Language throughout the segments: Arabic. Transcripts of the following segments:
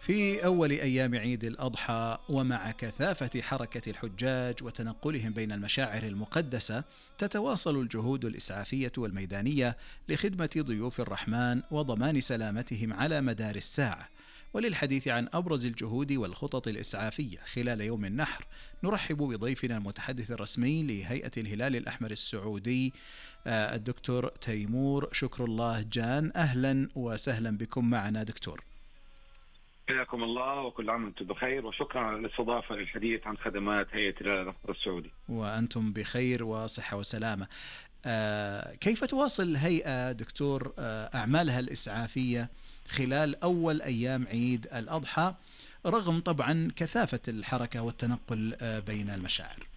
في أول أيام عيد الأضحى ومع كثافة حركة الحجاج وتنقلهم بين المشاعر المقدسة، تتواصل الجهود الإسعافية والميدانية لخدمة ضيوف الرحمن وضمان سلامتهم على مدار الساعة. وللحديث عن أبرز الجهود والخطط الإسعافية خلال يوم النحر، نرحب بضيفنا المتحدث الرسمي لهيئة الهلال الأحمر السعودي، الدكتور تيمور شكر الله جان. أهلا وسهلا بكم معنا دكتور. حياكم الله وكل عام وانتم بخير، وشكرا على الاستضافة للحديث عن خدمات هيئة الهلال الأحمر السعودي. وأنتم بخير وصحة وسلامة. كيف تواصل الهيئة دكتور أعمالها الإسعافية خلال أول أيام عيد الأضحى رغم طبعا كثافة الحركة والتنقل بين المشاعر؟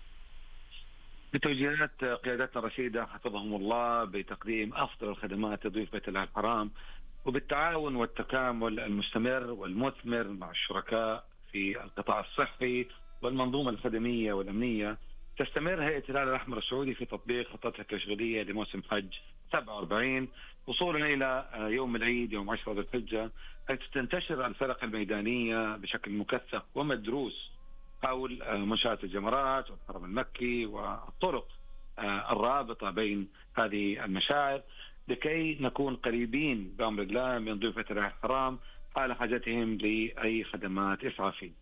بتوجيهات قيادتنا الرشيدة حفظهم الله بتقديم أفضل الخدمات لضيوف بيت الله الحرام، وبالتعاون والتكامل المستمر والمثمر مع الشركاء في القطاع الصحي والمنظومة الخدمية والأمنية، تستمر هيئة الهلال الأحمر السعودي في تطبيق خطتها التشغيلية لموسم حج 47 وصولا إلى يوم العيد يوم 10 ذي الحجة، حيث تنتشر الفرق الميدانية بشكل مكثف ومدروس حول منشآت الجمرات والحرم المكي والطرق الرابطة بين هذه المشاعر، لكي نكون قريبين بأمر الله من ضيوف بيت الله الحرام حال حاجتهم لأي خدمات إسعافية.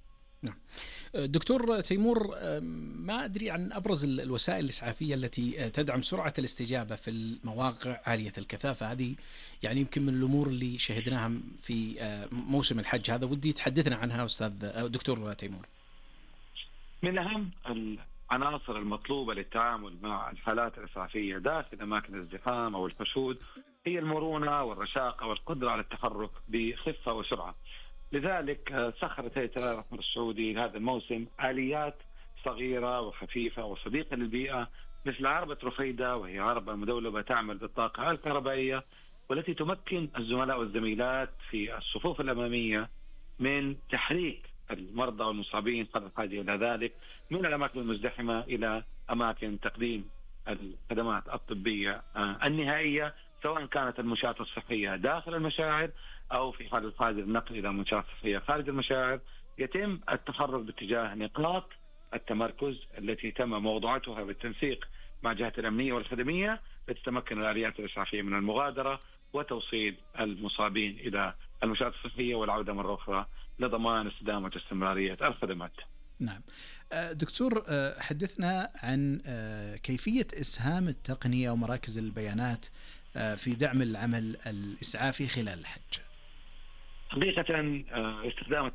دكتور تيمور، ما أدري عن أبرز الوسائل الإسعافية التي تدعم سرعة الاستجابة في المواقع عالية الكثافة هذه، يعني يمكن من الأمور اللي شهدناها في موسم الحج هذا، ودي تحدثنا عنها أستاذ دكتور تيمور. من أهم العناصر المطلوبة للتعامل مع الحالات الإسعافية داخل أماكن الازدحام أو الحشود هي المرونة والرشاقة والقدرة على التحرك بخفة وسرعة. لذلك سخرت هيئة الهلال الأحمر السعودي لهذا الموسم آليات صغيرة وخفيفة وصديقة للبيئة، مثل عربة رفيدة، وهي عربة مدولبة تعمل بالطاقة الكهربائية، والتي تمكن الزملاء والزميلات في الصفوف الأمامية من تحريك المرضى والمصابين قبل الحاجة إلى ذلك من الأماكن المزدحمة إلى أماكن تقديم الخدمات الطبية النهائية، سواء كانت المنشآت الصحية داخل المشاعر أو في حال الحاجة النقل إلى منشآت صحية خارج المشاعر. يتم التحرك باتجاه نقاط التمركز التي تم موضوعتها بالتنسيق مع جهات الأمنية والخدمية لتتمكن الآليات الإسعافية من المغادرة وتوصيل المصابين إلى المنشآت الصحية والعودة مرة أخرى لضمان استدامة واستمرارية الخدمات. نعم دكتور، حدثنا عن كيفية إسهام التقنية ومراكز البيانات في دعم العمل الإسعافي خلال الحج. حقيقة استخدام